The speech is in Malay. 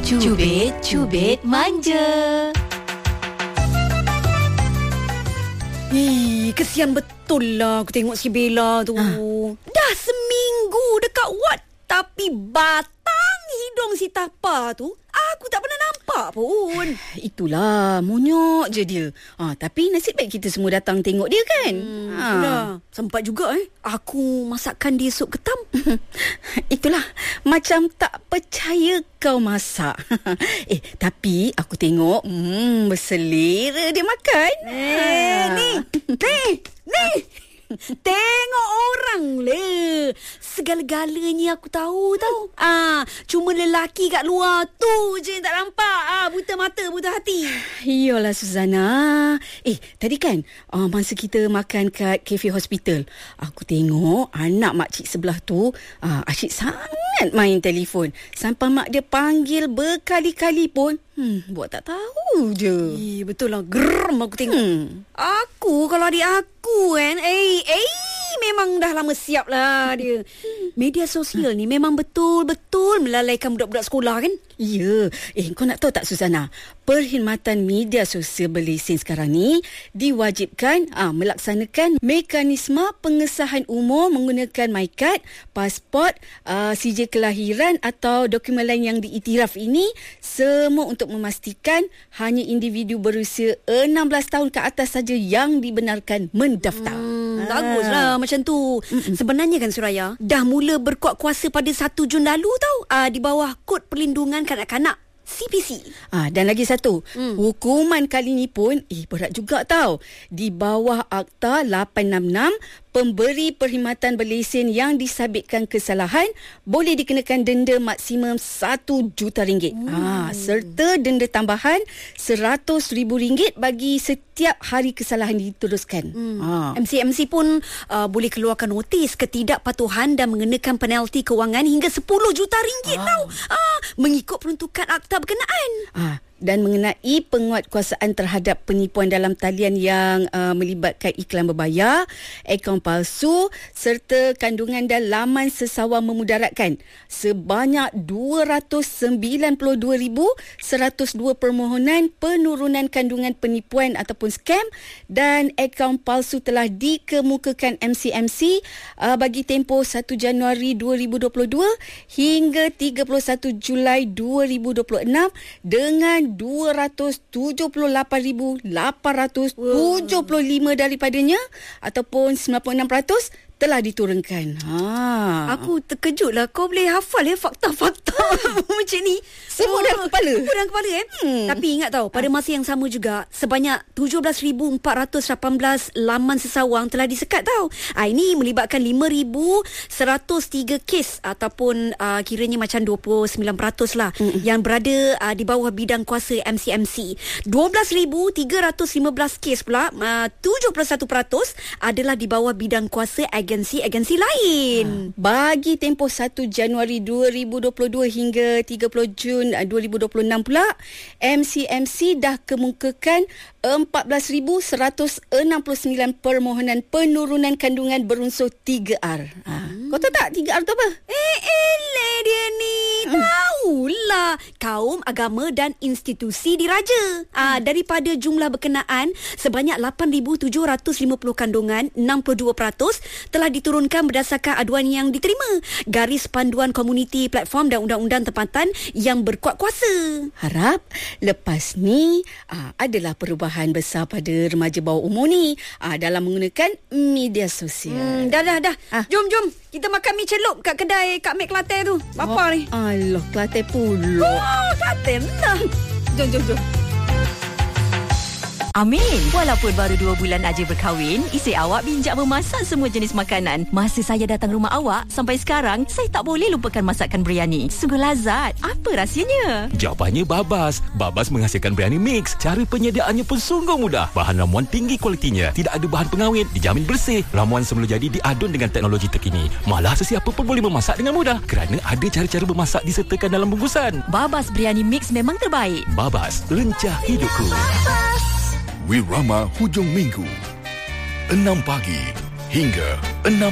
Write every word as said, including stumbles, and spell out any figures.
Cubit, cubit manja. Ih, kesian betul lah aku tengok si Bella tu. Ha. Dah seminggu dekat ward, tapi batang hidung si Tapa tu aku tak pernah nampak pun. Itulah, monyok je dia. Ha, tapi nasib baik kita semua datang tengok dia kan. Hmm, ha. Itulah, sempat juga eh aku masakkan dia sup ketam. Itulah, macam tak percaya kau masak. Eh, tapi aku tengok hmm, berselera dia makan. Eh, ha. ni, ni, ni. Tengok orang le. Segala-galanya aku tahu tau. Ah, cuma lelaki kat luar tu je yang tak nampak. Ah, buta mata, buta hati. Iyalah Suzana. Eh, tadi kan uh, masa kita makan kat Cafe Hospital, aku tengok anak makcik sebelah tu uh, asyik sangat main telefon. Sampai mak dia panggil berkali-kali pun Hmm, buat tak tahu je. Eh, betul lah. Geram aku tengok. Hmm. Aku, kalau adik aku kan, eh, eh, memang dah lama siap lah dia. Media sosial ni memang betul-betul melalaikan budak-budak sekolah kan? Ya. Eh, kau nak tahu tak Susana? Perkhidmatan media sosial berlesen sekarang ni diwajibkan ah, melaksanakan mekanisme pengesahan umur menggunakan MyKad, pasport, ah, C J kelahiran atau dokumen lain yang diiktiraf ini, semua untuk memastikan hanya individu berusia enam belas tahun ke atas saja yang dibenarkan mendaftar. Hmm, ah. Baguslah macam tu. Mm-mm. Sebenarnya kan Suraya, dah mula berkuat kuasa pada satu Jun lalu tau, ah, di bawah Kod Perlindungan Kanak-Kanak C P C. Ah, dan lagi satu, hmm. hukuman kali ni pun eh berat juga tau. Di bawah Akta lapan enam enam, pemberi perkhidmatan berlesen yang disabitkan kesalahan boleh dikenakan denda maksimum satu juta ringgit. Hmm. Ah, serta denda tambahan seratus ribu ringgit bagi setiap hari kesalahan diteruskan. Hmm. Ah. M C M C pun uh, boleh keluarkan notis ketidakpatuhan dan mengenakan penalti kewangan hingga sepuluh juta ringgit ah. tau. Ah, mengikut peruntukan akta berkenaan. Ah. Dan mengenai penguatkuasaan terhadap penipuan dalam talian yang uh, melibatkan iklan berbayar, akaun palsu serta kandungan dan laman sesawang memudaratkan, sebanyak dua ratus sembilan puluh dua ribu seratus dua permohonan penurunan kandungan penipuan ataupun scam dan akaun palsu telah dikemukakan M C M C uh, bagi tempoh satu Januari dua ribu dua puluh dua hingga tiga puluh satu Julai dua ribu dua puluh enam dengan dua ratus tujuh puluh lapan ribu lapan ratus tujuh puluh lima daripadanya ataupun sembilan puluh enam peratus telah diturunkan. Ha. Aku terkejut lah kau boleh hafal ya fakta-fakta macam ni. Semua dalam kepala. Semua dalam kepala eh. Hmm. Tapi ingat tau, pada masa yang sama juga sebanyak tujuh belas ribu empat ratus lapan belas laman sesawang telah disekat tau. Ha, ini melibatkan lima ribu seratus tiga kes ataupun uh, kiranya macam dua puluh sembilan peratus lah hmm. yang berada uh, di bawah bidang kuasa M C M C. dua belas ribu tiga ratus lima belas kes pula, uh, tujuh puluh satu peratus adalah di bawah bidang kuasa agensi-agensi lain. Ha. Bagi tempoh satu Januari dua ribu dua puluh dua hingga tiga puluh Jun dua ribu dua puluh enam pula, M C M C dah kemukakan empat belas ribu seratus enam puluh sembilan permohonan penurunan kandungan berunsur tiga R. Ha. Hmm. Kau tahu tak tiga R tu apa? Eh, eleh dia ni. Hmm. Tahulah. Kaum, agama dan institusi diraja. Hmm. Ah, daripada jumlah berkenaan, sebanyak lapan ribu tujuh ratus lima puluh kandungan, enam puluh dua peratus telah diturunkan berdasarkan aduan yang diterima. Garis panduan komuniti, platform dan undang-undang tempatan yang berkuat kuasa. Harap lepas ni aa, adalah perubahan besar pada remaja bawah umur ni aa, dalam menggunakan media sosial. Hmm, dah dah dah. Ah. Jom jom kita makan mi celup kat kedai Kak Mek Kelantan tu. Bapa oh, ni. Allah, Kelantan pula. Oh, Kelantan lah. Jom jom jom. Amin. Walaupun baru dua bulan aja berkahwin, isteri awak bijak memasak semua jenis makanan. Masa saya datang rumah awak, sampai sekarang, saya tak boleh lupakan masakan biryani. Sungguh lazat. Apa rahsianya? Jawapannya Babas. Babas menghasilkan biryani mix. Cara penyediaannya pun sungguh mudah. Bahan ramuan tinggi kualitinya. Tidak ada bahan pengawet. Dijamin bersih. Ramuan semula jadi diadun dengan teknologi terkini. Malah sesiapa pun boleh memasak dengan mudah. Kerana ada cara-cara bermasak disertakan dalam bungkusan. Babas biryani mix memang terbaik. Babas, lencah hidupku. Babas. Wirama hujung minggu enam pagi hingga enam